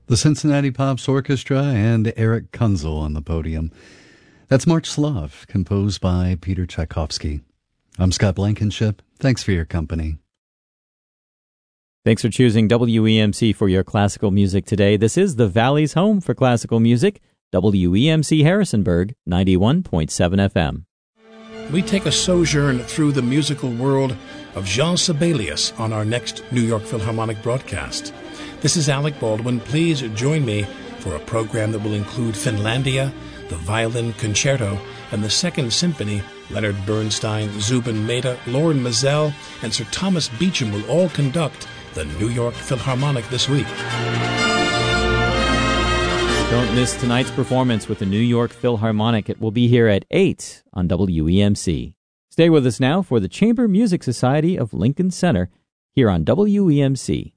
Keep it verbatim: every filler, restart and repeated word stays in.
The Cincinnati Pops Orchestra and Eric Kunzel on the podium. That's March Slav, composed by Peter Tchaikovsky. I'm Scott Blankenship. Thanks for your company. Thanks for choosing W E M C for your classical music today. This is the Valley's home for classical music, W E M C Harrisonburg, ninety-one point seven F M. We take a sojourn through the musical world of Jean Sibelius on our next New York Philharmonic broadcast. This is Alec Baldwin. Please join me for a program that will include Finlandia, the Violin Concerto, and the Second Symphony. Leonard Bernstein, Zubin Mehta, Lauren Mazel, and Sir Thomas Beecham will all conduct the New York Philharmonic this week. Don't miss tonight's performance with the New York Philharmonic. It will be here at eight on W E M C. Stay with us now for the Chamber Music Society of Lincoln Center here on W E M C.